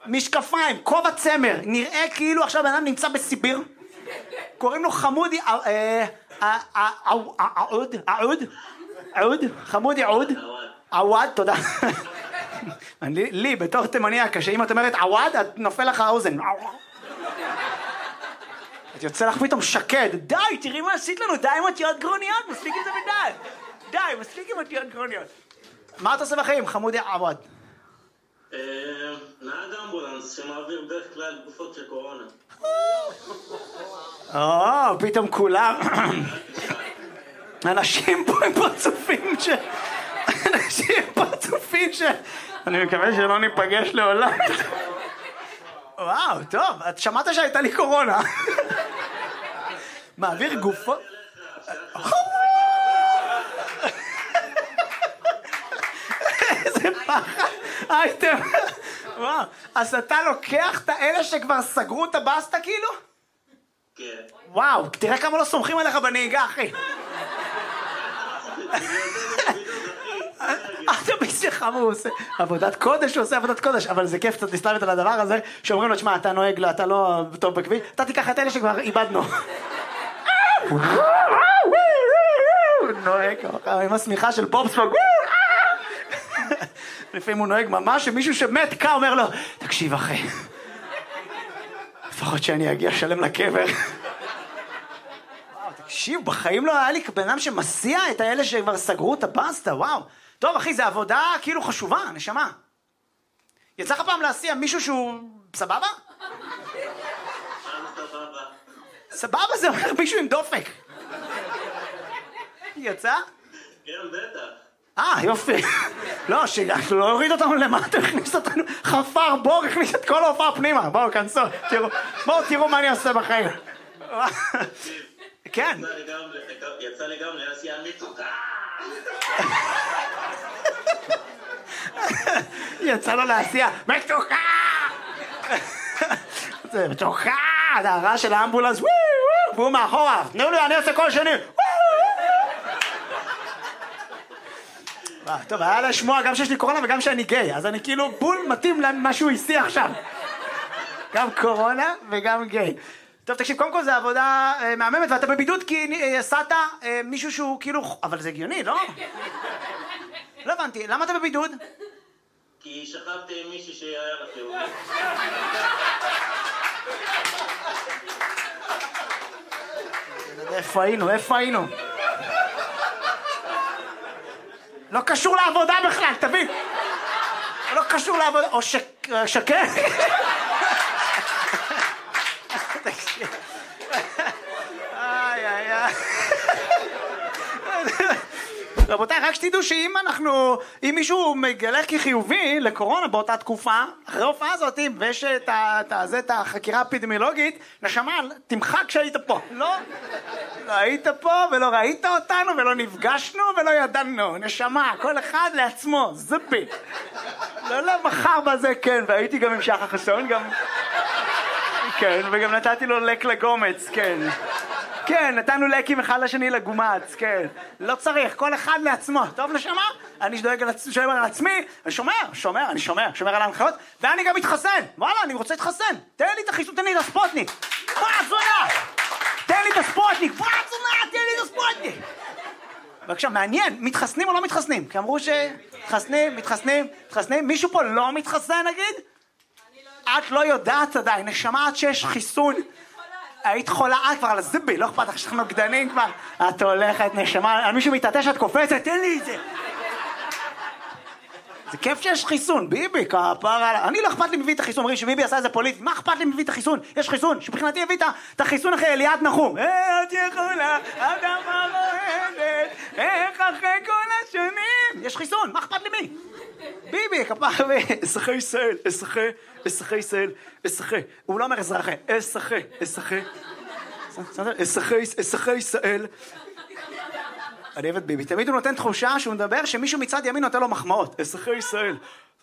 משקפיים, כובע צמר, נראה כאילו עכשיו בן אדם נמצא בסיביר. קוראים לו חמודי עוד, חמודי עוד. עווד, תודה. לי, בתור תימניה, כשאם את אומרת עווד, את נופל לך האוזן. את יוצא לך פתאום שקד. די, תראי מה עשית לנו, די עם אותיות גרוניות, מספיק עם זה מדי. די, מספיק עם אותיות גרוניות. מה אתה עושה בחיים, חמודי עווד? נהג אמבולנס שמעביר בדרך כלל גופות של קורונה. פתאום כולם. אנשים פה הם פרצופים אני מקווה שלא ניפגש לעולם. וואו, טוב, את שמעת שהייתה לי קורונה. מעביר גופות. איזה פחד. הייתם. וואו, אז אתה לוקח את האלה שכבר סגרו את הבסטה כאילו? כן. וואו, תראה כמה לא סומכים עליך בנהיגה, אחי. אתה בשבילך מה הוא עושה? עבודת קודש, הוא עושה עבודת קודש, אבל זה כיף קצת להסתלבט על הדבר הזה, שאומרים לו, תשמע, אתה נוהג, אתה לא טוב בכביש, אתה תיקח את אלה שכבר איבדנו. נוהג, עם השמיכה של פופספוג. לפעמים הוא נוהג ממש, שמישהו שמת קה אומר לו, תקשיב אחי, לפחות שאני אגיע שלם לקבר. וואו, תקשיב, בחיים לא היה לי בן אדם שמסיע את האלה שכבר סגרו את הבסטה, וואו. טוב אחי, זה עבודה כאילו חשובה, נשמה. יצא לך פעם להסיע מישהו שהוא סבבה? סבבה זה אומר מישהו עם דופק. יצא? כן, בטח. יופי. לא, שלא הוריד אותנו למטה, הכניס אותנו חפר בור, הכניס את כל ההופעה פנימה. בואו, כנסו, בואו תראו מה אני עושה בחיים. כן. יצא לי גם להסיע מתוקה. יצא לו להסיע מתוקה. זה מתוקה, זה הרעש של האמבולנס, והוא מאחורה, תנו לי, אני עושה כל שני. טוב, היה לשמוע גם שיש לי קורונה וגם שאני גיי, אז אני כאילו בול מתאים למה שהוא הסיע עכשיו. גם קורונה וגם גיי. טוב, תקשיב, קודם כל זה עבודה מהממת, ואתה בבידוד כי עשת מישהו שהוא כאילו... אבל זה הגיוני, לא? לא הבנתי, למה אתה בבידוד? כי שכבתי עם מישהי שהיה לה חיובי. איפה היינו? לא קשור לעבודה בכלל, תבין. לא קשור לעבודה, או שקר. רבותיי, רק שתדעו שאם מישהו מגלה כחיובי לקורונה באותה תקופה, אחרי ההופעה הזאת, ויש את החקירה האפידמיולוגית, נשמה, תמחק שהיית פה. לא היית פה ולא ראית אותנו ולא נפגשנו ולא ידענו. נשמה, כל אחד לעצמו, זפי. לא מחר בזה, כן, והייתי גם עם שחר חסון, גם... כן, וגם נתתי לו לק לגומץ, כן. כן, נתנו לקים אחד לשני לגומץ, כן. לא צריך, כל אחד לעצמו. טוב, נשמה? אני שדואג על עצמי, אני שומר על ההנחיות, ואני גם מתחסן. וואלה, אני רוצה להתחסן. תן לי את החיסון, תן לי את הספוטניק. תן לי את הספוטניק. בבקשה, מעניין, מתחסנים או לא מתחסנים? כי אמרו מתחסנים. מישהו פה לא מתחסן, נגיד? את לא יודעת עדיין, נשמה עד שיש חיסון. היית חולה, כבר על הזיבי, לא אכפת לך שאנחנו נוגדנים כבר. את הולכת, נשמה, על מישהו מתעטש, את קופצת, תן לי את זה. זה כיף שיש חיסון, ביבי, כפרה. אני לא אכפת לי מביא את החיסון, אומרים שביבי עשה איזה פוליטי, מה אכפת לי מביא את החיסון? יש חיסון, שבחינתי הביא את החיסון אחרי אליעד נחום. את יכולה, אדמה רועדת, איך אחרי כל השנים. יש חיסון, מה אכפת לי מי? ביבי, כפרה, אזרחי ישראל, אזרחי ישראל, אזרחי. הוא לא אומר אזרחי, אזרחי ישראל. אני אוהב את ביבי, תמיד הוא נותן תחושה שהוא מדבר שמישהו מצד ימין נותן לו מחמאות. אזרחי ישראל.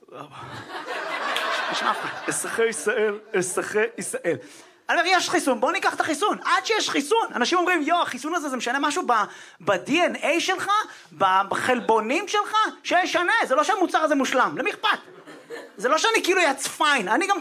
אזרחי ישראל, אזרחי ישראל. אני אומר, יש חיסון, בוא ניקח את החיסון. עד שיש חיסון. אנשים אומרים, החיסון הזה זה משנה משהו ב-DNA שלך, בחלבונים שלך, שישנה. זה לא שהמוצר הזה מושלם. למי אכפת? זה לא שאני כאילו יצפיין. אני גם